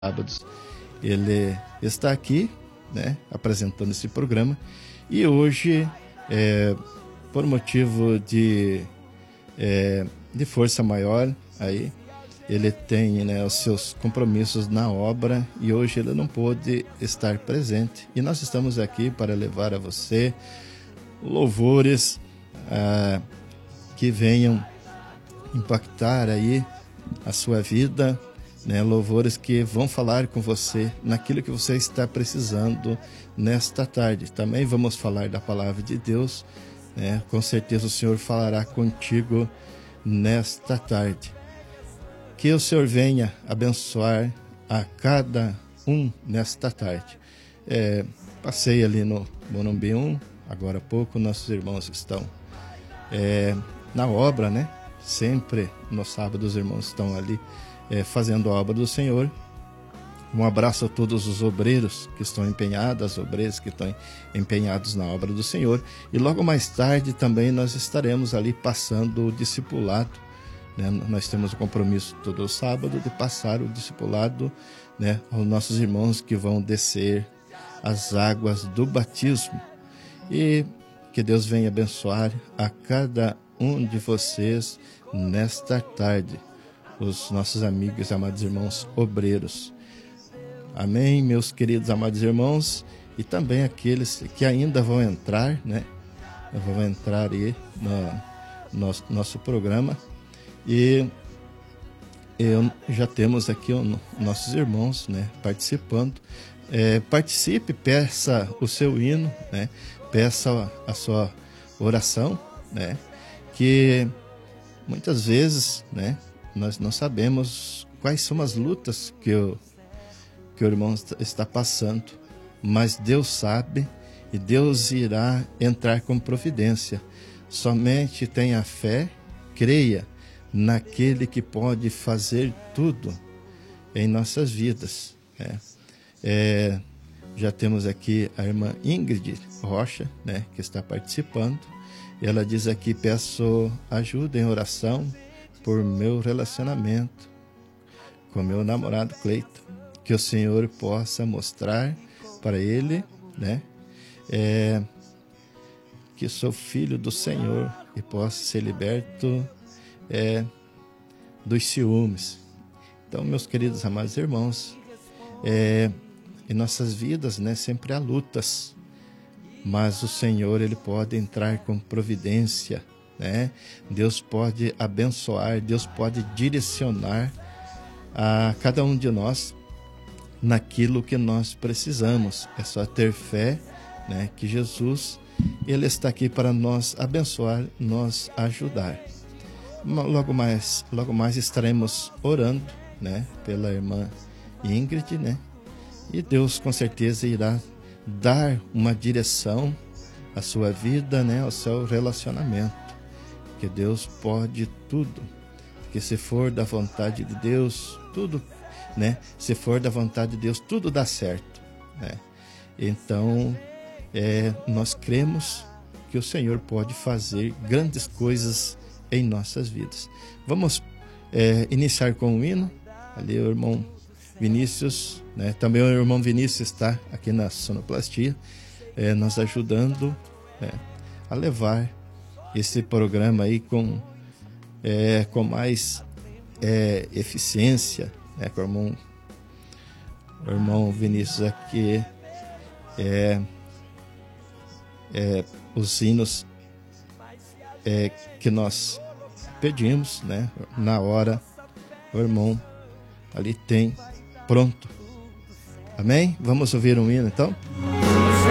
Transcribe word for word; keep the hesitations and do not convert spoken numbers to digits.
sábados ele está aqui, né, apresentando esse programa, e hoje, é, por motivo de, é, de força maior, aí ele tem, né, os seus compromissos na obra e hoje ele não pôde estar presente. E nós estamos aqui para levar a você louvores ah, que venham impactar aí a sua vida, né, louvores que vão falar com você naquilo que você está precisando nesta tarde. Também vamos falar da palavra de Deus, né? Com certeza o Senhor falará contigo nesta tarde. Que o Senhor venha abençoar a cada um nesta tarde. É, passei ali no Morumbi um, agora há pouco, nossos irmãos estão é, na obra, né? Sempre no sábado os irmãos estão ali É, fazendo a obra do Senhor. Um abraço a todos os obreiros que estão empenhados, as obreiras que estão empenhados na obra do Senhor. E logo mais tarde também nós estaremos ali passando o discipulado, né? Nós temos o compromisso todo sábado de passar o discipulado, né, aos nossos irmãos que vão descer as águas do batismo. E que Deus venha abençoar a cada um de vocês nesta tarde, os nossos amigos, amados irmãos obreiros. Amém, meus queridos amados irmãos, e também aqueles que ainda vão entrar, né? Vão entrar aí no nosso, nosso programa. E eu, já temos aqui os nossos irmãos, né, participando. É, participe, peça o seu hino, né? Peça a sua oração, né? Que muitas vezes, né, nós não sabemos quais são as lutas que o, que o irmão está passando, mas Deus sabe e Deus irá entrar com providência. Somente tenha fé, creia naquele que pode fazer tudo em nossas vidas. É, é, já temos aqui a irmã Ingrid Rocha, né, que está participando. Ela diz aqui: peço ajuda em oração por meu relacionamento com meu namorado Cleiton, que o Senhor possa mostrar para ele, né, é, que sou filho do Senhor e possa ser liberto é, dos ciúmes. Então, meus queridos amados irmãos, é, em nossas vidas, né, sempre há lutas, mas o Senhor, ele pode entrar com providência, né? Deus pode abençoar, Deus pode direcionar a cada um de nós naquilo que nós precisamos. É só ter fé, né, que Jesus, ele está aqui para nos abençoar, nos ajudar. Logo mais, logo mais estaremos orando, né, pela irmã Ingrid, né? E Deus com certeza irá dar uma direção à sua vida, né, ao seu relacionamento. Que Deus pode tudo, que se for da vontade de Deus, tudo, né? Se for da vontade de Deus, tudo dá certo, né? Então, é, nós cremos que o Senhor pode fazer grandes coisas em nossas vidas. Vamos é, iniciar com o hino. Ali o irmão Vinícius, né? Também o irmão Vinícius está aqui na sonoplastia, é, nos ajudando, é, a levar esse programa aí com, é, com mais é, eficiência, né? Com o irmão, o irmão Vinícius aqui, é, é, os hinos é, que nós pedimos, né, na hora, o irmão ali tem pronto. Amém? Vamos ouvir um hino então?